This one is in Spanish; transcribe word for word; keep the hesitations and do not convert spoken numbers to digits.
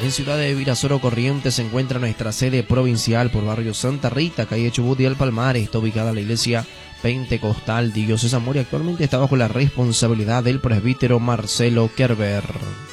En Ciudad de Virasoro, Corrientes, se encuentra nuestra sede provincial por barrio Santa Rita, calle Chubut y El Palmar. Está ubicada la iglesia pentecostal Dios es Amor y actualmente está bajo la responsabilidad del presbítero Marcelo Kerber.